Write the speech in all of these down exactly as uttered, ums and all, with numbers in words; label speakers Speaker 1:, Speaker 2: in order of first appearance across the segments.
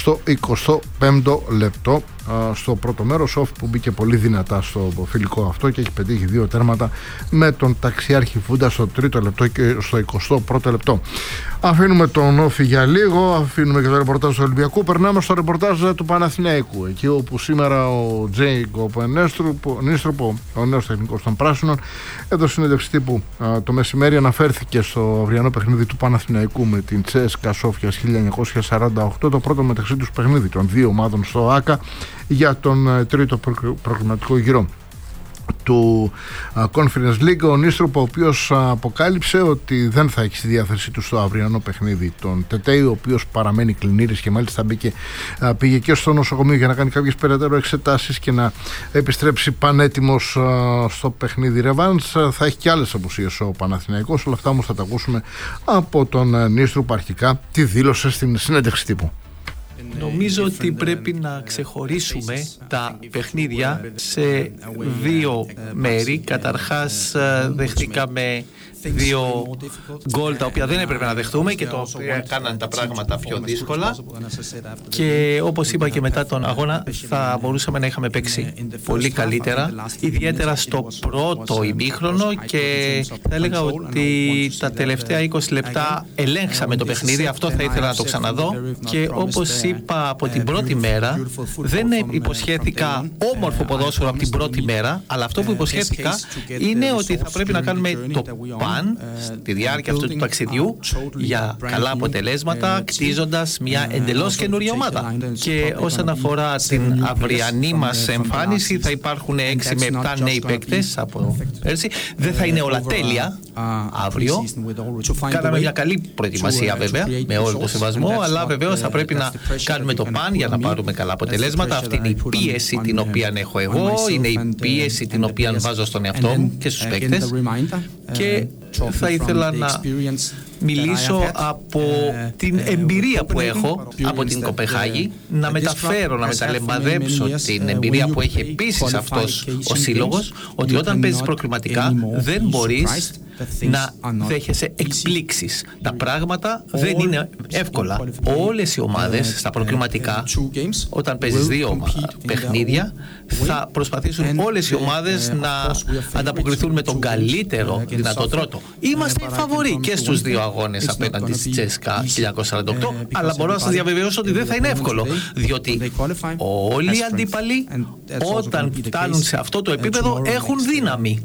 Speaker 1: στο εικοστό πέμπτο λεπτό στο πρώτο μέρος. Όφ που μπήκε πολύ δυνατά στο φιλικό αυτό και έχει πετύχει δύο τέρματα με τον ταξιάρχη Φούντα στο τρίτο λεπτό και στο εικοστό πρώτο λεπτό. Αφήνουμε τον Όφη για λίγο, αφήνουμε και το ρεπορτάζ του Ολυμπιακού. Περνάμε στο ρεπορτάζ του Παναθηναϊκού, εκεί όπου σήμερα ο Τζέικοπ Νίστροπο, ο νέος τεχνικός των Πράσινων, έδωσε συνέντευξη τύπου το μεσημέρι. Αναφέρθηκε στο αυριανό παιχνίδι του Παναθηναϊκού με την Τσέσκα Σόφιας χίλια εννιακόσια σαράντα οκτώ, το πρώτο μεταξύ τους παιχνίδι των δύο ομάδων στο ΆΚΑ για τον τρίτο προκριματικό γύρο του Conference League. Ο Νίστροπο, ο οποίος αποκάλυψε ότι δεν θα έχει στη διάθεσή του στο αυριανό παιχνίδι τον Τετέι, ο οποίος παραμένει κλινήρης και μάλιστα μπήκε, πήγε και στο νοσοκομείο για να κάνει κάποιες περαιτέρω εξετάσεις και να επιστρέψει πανέτοιμος στο παιχνίδι ρεβάνς. Θα έχει και άλλες απουσίες ο Παναθηναϊκός. Όλα αυτά όμως θα τα ακούσουμε από τον Νίστροπο. Αρχικά τη δήλωσε στην συνέντευξη τύπου.
Speaker 2: Νομίζω ότι πρέπει να ξεχωρίσουμε τα παιχνίδια σε δύο μέρη. Καταρχάς δεχτήκαμε δύο γκολ τα οποία δεν έπρεπε να δεχτούμε και τα οποία κάνανε τα πράγματα πιο δύσκολα, και όπως είπα και μετά τον αγώνα θα μπορούσαμε να είχαμε παίξει πολύ καλύτερα, ιδιαίτερα στο πρώτο ημίχρονο, και θα έλεγα ότι τα τελευταία είκοσι λεπτά ελέγξαμε το παιχνίδι. Αυτό θα ήθελα να το ξαναδώ, και όπως είπα από την πρώτη μέρα, δεν υποσχέθηκα όμορφο ποδόσφαιρο από την πρώτη μέρα, αλλά αυτό που υποσχέθηκα είναι ότι θα πρέπει να κάνουμε το παν στη διάρκεια αυτού του ταξιδιού για καλά αποτελέσματα, κτίζοντας μια εντελώς καινούργια ομάδα. Και όσον αφορά την αυριανή μας εμφάνιση, θα υπάρχουν έξι με επτά νέοι παίκτες από πέρσι. Δεν θα είναι όλα τέλεια αύριο. Κάναμε μια καλή προετοιμασία βέβαια, με όλο το σεβασμό, αλλά βεβαίως θα πρέπει να κάνουμε το παν για να πάρουμε καλά αποτελέσματα. Αυτή είναι η πίεση την οποία έχω εγώ, είναι η πίεση την οποία βάζω στον εαυτό μου και στους παίκτες, και θα ήθελα να μιλήσω από την εμπειρία που έχω από την Κοπεχάγη, να μεταφέρω, να μεταλαμπαδέψω την εμπειρία που έχει επίσης αυτός ο σύλλογος, ότι όταν παίζεις προκριματικά δεν μπορείς να δέχεσαι εκπλήξεις. Τα πράγματα δεν είναι εύκολα. Όλες οι ομάδες στα προκριματικά, όταν παίζεις δύο παιχνίδια, θα προσπαθήσουν όλες οι ομάδες να ανταποκριθούν με τον καλύτερο δυνατό τρόπο. Είμαστε φαβοροί και στους δύο αγώνες απέναντι στη Τσέσκα χίλια εννιακόσια σαράντα οκτώ, αλλά μπορώ να σας διαβεβαιώσω ότι δεν θα είναι εύκολο, διότι όλοι οι αντίπαλοι όταν φτάνουν σε αυτό το επίπεδο έχουν δύναμη.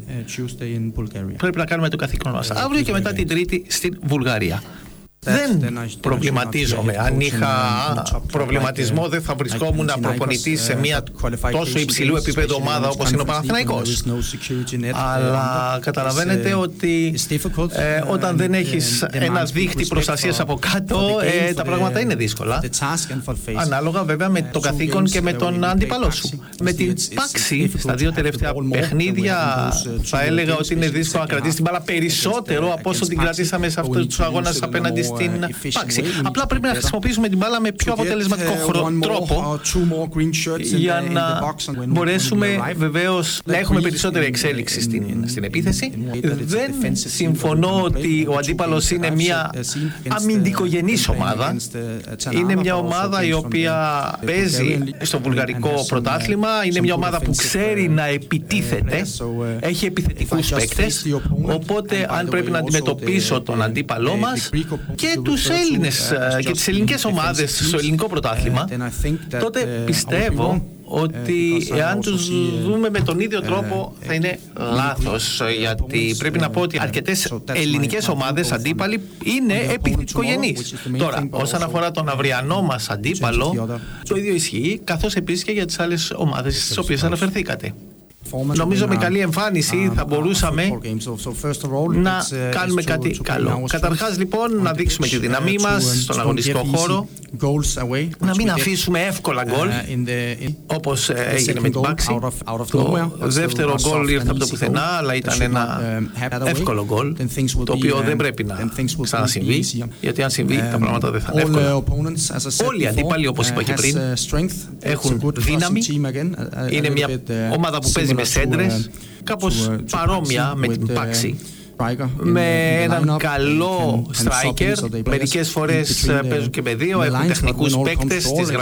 Speaker 2: Πρέπει να κάνουμε το καθήκον μας αύριο και μετά την Τρίτη στην Βουλγαρία. Δεν προβληματίζομαι. Αν είχα προβληματισμό, δεν θα βρισκόμουν προπονητής σε μια τόσο υψηλού επίπεδου ομάδα όπως είναι ο Παναθηναϊκός. Αλλά καταλαβαίνετε ότι ε, όταν δεν έχεις ένα δίχτυ προστασίας από κάτω, ε, τα πράγματα είναι δύσκολα. Ανάλογα βέβαια με το καθήκον και με τον αντίπαλό σου. Με την Πάξη στα δύο τελευταία παιχνίδια θα έλεγα ότι είναι δύσκολο να κρατήσει την μπάλα περισσότερο από όσο την κρατήσαμε σε αυτούς τους αγώνες απέναντι στην Πάξη. Απλά πρέπει να χρησιμοποιήσουμε την μπάλα με πιο αποτελεσματικό τρόπο για να μπορέσουμε βεβαίως να έχουμε περισσότερη εξέλιξη στην, στην επίθεση. Δεν συμφωνώ ότι ο αντίπαλος είναι μια αμυντικογενής ομάδα. Είναι μια ομάδα η οποία παίζει στο βουλγαρικό πρωτάθλημα. Είναι μια ομάδα που ξέρει να επιτίθεται. Έχει επιθετικούς παίκτες. Οπότε αν πρέπει να αντιμετωπίσω τον αντίπαλό μας και τους Έλληνες και τις ελληνικές ομάδες στο ελληνικό πρωτάθλημα, τότε πιστεύω ότι εάν τους δούμε με τον ίδιο τρόπο θα είναι λάθος, γιατί πρέπει να πω ότι αρκετές ελληνικές ομάδες αντίπαλοι είναι επιθετικογενείς. Τώρα, όσον αφορά τον αυριανό μας αντίπαλο, το ίδιο ισχύει, καθώς επίσης και για τις άλλες ομάδες στις οποίες αναφερθήκατε. Νομίζω με καλή εμφάνιση θα μπορούσαμε να κάνουμε κάτι καλό. Καταρχάς λοιπόν να δείξουμε τη δύναμή μας στον αγωνιστικό χώρο, να μην αφήσουμε εύκολα γκολ όπως έγινε με την Πάξη. Το δεύτερο γκολ ήρθε από το πουθενά, αλλά ήταν ένα εύκολο γκολ, το οποίο δεν πρέπει να ξανασυμβεί, γιατί αν συμβεί τα πράγματα δεν θα είναι εύκολα. Όλοι οι αντίπαλοι, όπως είπα και πριν, έχουν δύναμη. Είναι μια ομάδα που παίζει με σέντρες, κάπως παρόμοια με την Πάξη, με έναν καλό striker. Μερικές φορές παίζουν και με δύο, έχουν τεχνικούς παίκτες στις γραμμές.